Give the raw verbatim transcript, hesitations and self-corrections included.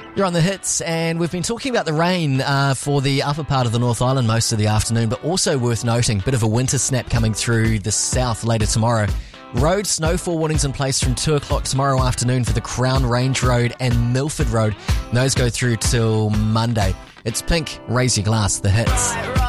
You're on the hits, and we've been talking about the rain uh, for the upper part of the North Island most of the afternoon, but also worth noting, bit of a winter snap coming through the south later tomorrow. Road snowfall warnings in place from two o'clock tomorrow afternoon for the Crown Range Road and Milford Road. And those go through till Monday. It's Pink, Raise Your Glass, the hits.